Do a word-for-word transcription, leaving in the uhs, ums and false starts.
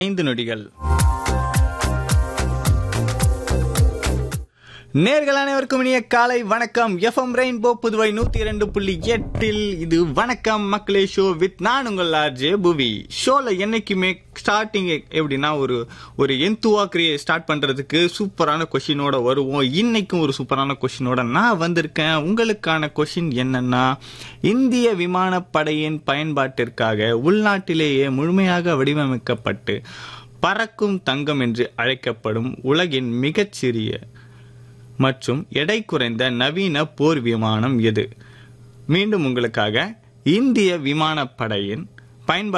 ஐந்து நொடிகள். நேர்கள் அனைவருக்கும் இனிய காலை வணக்கம். எஃப்எம் ரெயின்போ புதுவை நூத்தி இரண்டு புள்ளி எட்டில் இது வணக்கம் மக்களே ஷோ வித் நான் உங்கள் ஆர்ஜே புவி. ஷோல என்னைக்குமே ஸ்டார்டிங் எப்படின்னா ஒரு ஒரு எந்துவா கிரியே ஸ்டார்ட் பண்றதுக்கு சூப்பரான கொஷினோட வருவோம். இன்னைக்கும் ஒரு சூப்பரான கொஷினோட நான் வந்திருக்கேன். உங்களுக்கான கொஷின் என்னன்னா, இந்திய விமானப்படையின் பயன்பாட்டிற்காக உள்நாட்டிலேயே முழுமையாக வடிவமைக்கப்பட்டு பறக்கும் தங்கம் என்று அழைக்கப்படும் உலகின் மிகச்சிறிய மற்றும் எடை குறைந்த நவீன போர் விமானம் எது? மீண்டும் உங்களுக்காக, இந்திய விமானப்படையின் பயன்பாடு